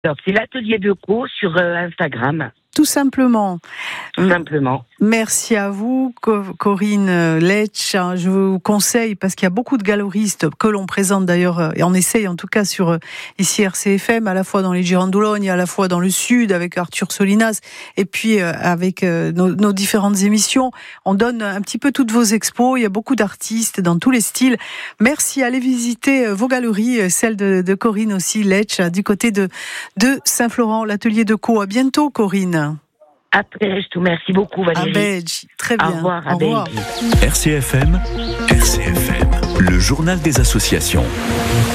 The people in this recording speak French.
Alors, c'est l'atelier de co sur Instagram, Tout simplement. tout simplement. Merci à vous, Corinne Letch. Je vous conseille, parce qu'il y a beaucoup de galeristes que l'on présente d'ailleurs, et on essaye en tout cas sur ici RCFM, à la fois dans les Girandoulogne, à la fois dans le Sud avec Arthur Solinas, et puis avec nos différentes émissions. On donne un petit peu toutes vos expos. Il y a beaucoup d'artistes dans tous les styles. Merci. Allez visiter vos galeries, celle de Corinne aussi, Letch, du côté de Saint-Florent, l'atelier de co. À bientôt, Corinne. Après, je te remercie beaucoup, Valérie. À Belge. Très bien. Au revoir, Au revoir. RCFM, le journal des associations.